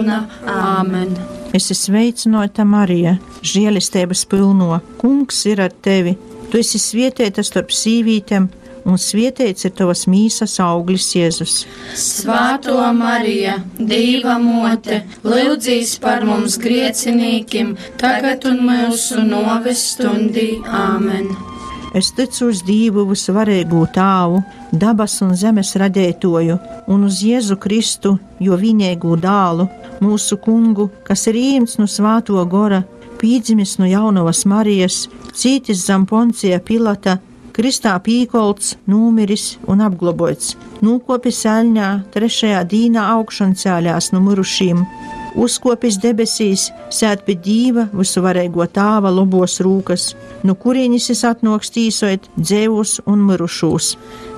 ļauna. Āmen. Esi sveicināta, Marija, žēlistības pilno, Kungs ir ar tevi. Tu esi svētīta starp sīvītēm, un svētīts ir tavas mīsas auglis, Jēzus. Svētā Marija, Dieva mote, lūdzīs par mums griecinīkim, tagad un mūsu nāves stundī. Āmen. Es ticu uz Dievu visvarīgo Tēvu, dabas un zemes radētoju, un uz Jēzu Kristu, jo vienīgo dālu, mūsu Kungu, kas ir īmts no Svētā Gora, pīdzimis no jaunavas Marijas, cītis zem Poncija Pilata, kristā pīkolts, nūmiris un apglobots, nūkopis eļņā, 3. dīnā augšan cēļās no mirušīm, uzkopis debesīs, sēt pie Dīva visuvarīgo Tāva lobos rūkas, no kurienes es atnoks tīsojot dzēvus un mirušūs.